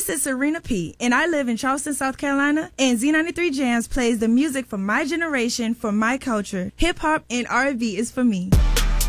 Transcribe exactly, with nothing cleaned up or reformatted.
This is Serena P, and I live in Charleston, South Carolina, and Z ninety-three Jams plays the music for my generation, for my culture. Hip-hop and R and B is for me.